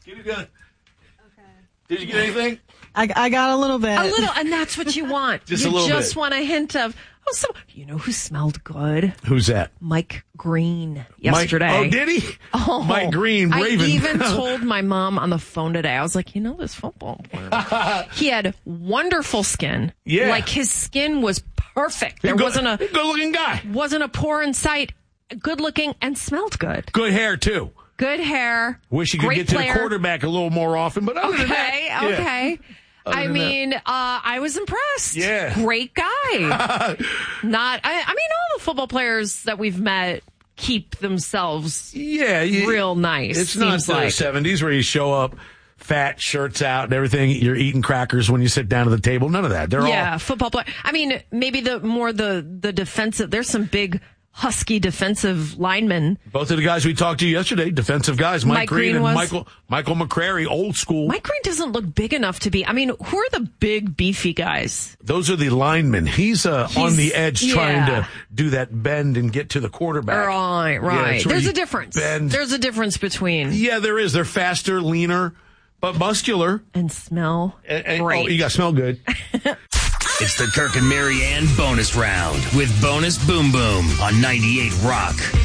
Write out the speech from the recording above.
Get it done. Okay. Did you get anything? I got a little bit. A little, and that's what you want. Just you a little just bit. want a hint of, you know who smelled good? Who's that? Mike Green yesterday. Oh, did he? Oh, Mike Green, Raven. I even told my mom on the phone today, I was like, this football player. He had wonderful skin. Yeah. Like his skin was perfect. There wasn't a good-looking guy. Wasn't a pore in sight. Good looking and smelled good. Good hair, too. Good hair. Wish he could Great get to player. the quarterback a little more often, but other than that. Okay. I was impressed. Yeah. Great guy. I mean, all the football players that we've met keep themselves real nice. It's not the 70s where you show up fat, shirts out and everything. You're eating crackers when you sit down at the table. None of that. They're all football player. I mean, maybe the defensive, there's some big husky defensive linemen. Both of the guys we talked to yesterday, defensive guys, Mike Green and Michael McCrary, old school. Mike Green doesn't look big enough to be. I mean, who are the big, beefy guys? Those are the linemen. He's on the edge trying to do that bend and get to the quarterback. Right. Yeah, There's a difference. There's a difference between. Yeah, there is. They're faster, leaner, but muscular. And smell great. Oh, you got to smell good. It's the Kirk and Marianne bonus round with Bonus Boom Boom on 98 Rock.